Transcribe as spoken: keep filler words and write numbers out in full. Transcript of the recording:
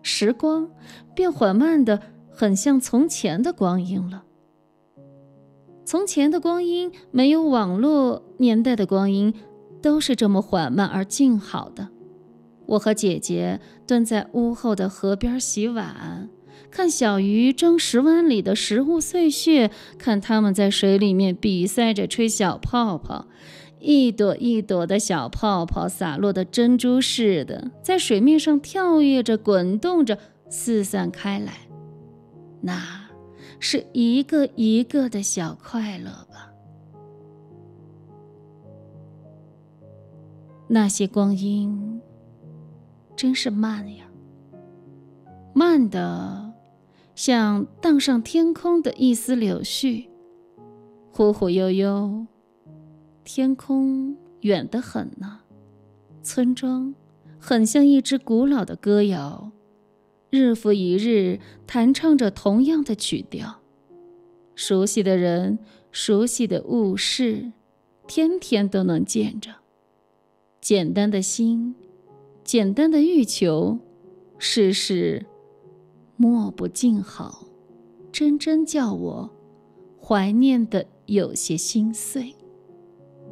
时光便缓慢的很像从前的光阴了。从前的光阴，没有网络年代的光阴，都是这么缓慢而静好的。我和姐姐蹲在屋后的河边洗碗，看小鱼争石湾里的食物碎屑，看它们在水里面比赛着吹小泡泡，一朵一朵的小泡泡洒落的珍珠似的，在水面上跳跃着，滚动着，四散开来。那是一个一个的小快乐吧。那些光阴真是慢呀，慢的像荡上天空的一丝柳絮，忽忽悠悠，天空远得很呢。村庄很像一支古老的歌谣，日复一日弹唱着同样的曲调。熟悉的人，熟悉的物事，天天都能见着。简单的心，简单的欲求，世事莫不静好，真真叫我怀念的有些心碎。